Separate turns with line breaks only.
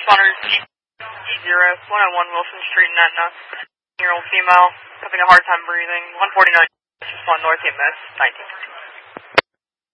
responders G0, 101 Wilson Street in Etna. 10-year-old female, having a hard time breathing. 149, respond north EMS, 19.